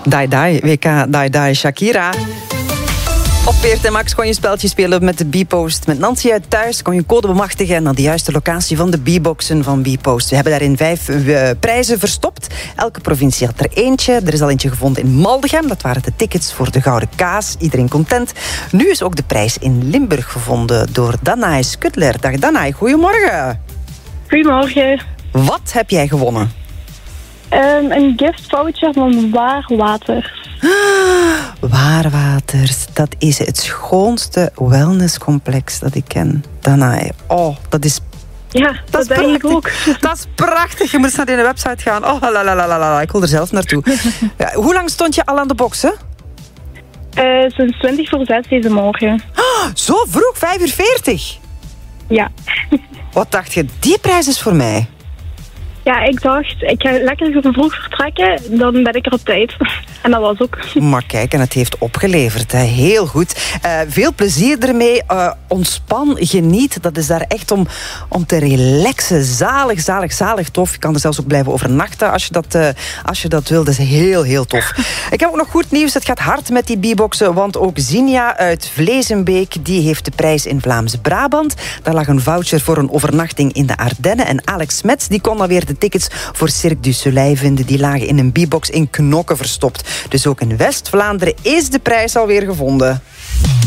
Dai Dai, WK Dai Dai Shakira. Op Peert en Max kon je speltje spelen met de Bpost. Met Nancy uit thuis kon je code bemachtigen naar de juiste locatie van de Bboxen van Bpost. We hebben daarin 5 prijzen verstopt. Elke provincie had er eentje. Er is al eentje gevonden in Maldegem. Dat waren de tickets voor de Gouden Kaas. Iedereen content. Nu is ook de prijs in Limburg gevonden door Danae Skutler. Dag Danae, goedemorgen. Goedemorgen. Wat heb jij gewonnen? Een giftvoucher van Waarwater. Waarwaters, dat is het schoonste wellnesscomplex dat ik ken. Danae, oh, dat is... Ja, dat denk ik ook. Dat is prachtig. Je moet eens naar die website gaan. Oh, la. Ik wil er zelf naartoe. Ja, hoe lang stond je al aan de boksen? Sinds 6:20 deze morgen. Oh, zo vroeg, 5:40? Ja. Wat dacht je? Die prijs is voor mij. Ja, ik dacht, ik ga lekker vroeg vertrekken, dan ben ik er op tijd. En dat was ook. Maar kijk, en het heeft opgeleverd. Hè. Heel goed. Veel plezier ermee. Ontspan, geniet. Dat is daar echt om te relaxen. Zalig tof. Je kan er zelfs ook blijven overnachten als je dat wil. Dat is heel tof. Ik heb ook nog goed nieuws. Het gaat hard met die Bboxen, want ook Zinja uit Vlezenbeek, die heeft de prijs in Vlaams-Brabant. Daar lag een voucher voor een overnachting in de Ardennen. En Alex Smets, die kon alweer de tickets voor Cirque du Soleil vinden. Die lagen in een Bbox in Knokke verstopt. Dus ook in West-Vlaanderen is de prijs alweer gevonden.